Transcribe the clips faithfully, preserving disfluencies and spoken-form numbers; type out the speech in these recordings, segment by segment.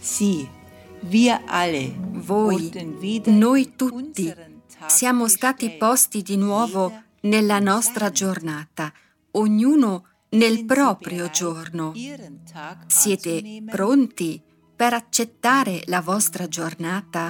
Sie, wir alle, Voi, noi tutti, siamo stati posti di nuovo nella nostra giornata, ognuno nel proprio giorno. Siete pronti per accettare la vostra giornata?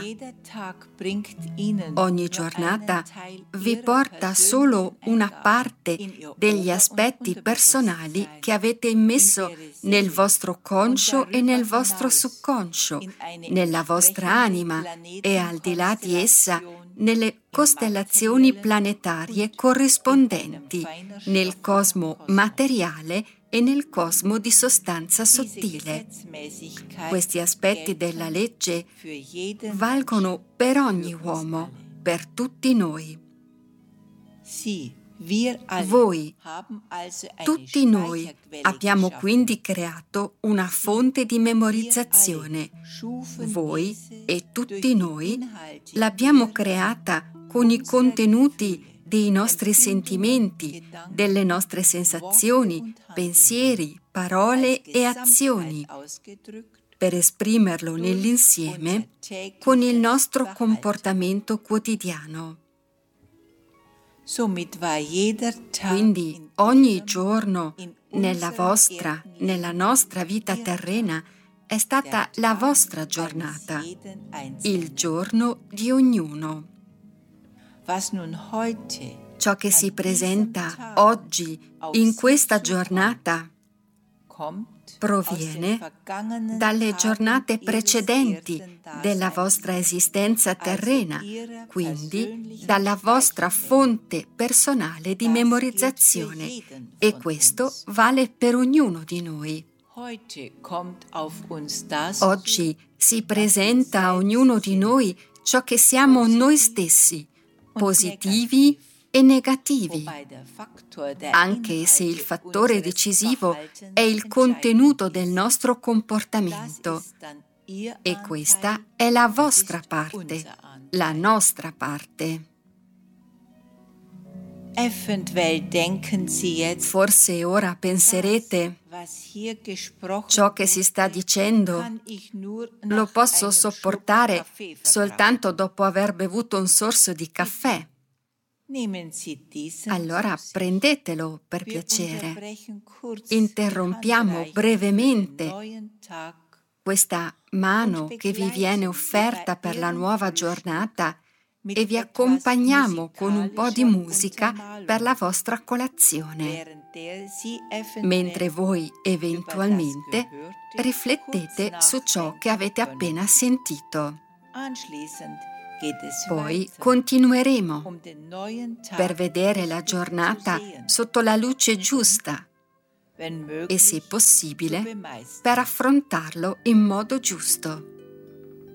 Ogni giornata vi porta solo una parte degli aspetti personali che avete immesso nel vostro conscio e nel vostro subconscio, nella vostra anima e al di là di essa nelle costellazioni planetarie corrispondenti, nel cosmo materiale e nel cosmo di sostanza sottile. Questi aspetti della legge valgono per ogni uomo, per tutti noi. Voi, tutti noi, abbiamo quindi creato una fonte di memorizzazione. Voi e tutti noi l'abbiamo creata con i contenuti dei nostri sentimenti, delle nostre sensazioni, pensieri, parole e azioni, per esprimerlo nell'insieme con il nostro comportamento quotidiano. Quindi ogni giorno nella vostra, nella nostra vita terrena è stata la vostra giornata, il giorno di ognuno. Ciò che si presenta oggi, in questa giornata, proviene dalle giornate precedenti della vostra esistenza terrena, quindi dalla vostra fonte personale di memorizzazione, e questo vale per ognuno di noi. Oggi si presenta a ognuno di noi ciò che siamo noi stessi, positivi e negativi, anche se il fattore decisivo è il contenuto del nostro comportamento. E questa è la vostra parte, la nostra parte. Forse ora penserete: ciò che si sta dicendo lo posso sopportare soltanto dopo aver bevuto un sorso di caffè. Allora prendetelo per piacere. Interrompiamo brevemente questa mano che vi viene offerta per la nuova giornata e vi accompagniamo con un po' di musica per la vostra colazione, mentre voi eventualmente riflettete su ciò che avete appena sentito. Poi continueremo per vedere la giornata sotto la luce giusta e, se possibile, per affrontarlo in modo giusto.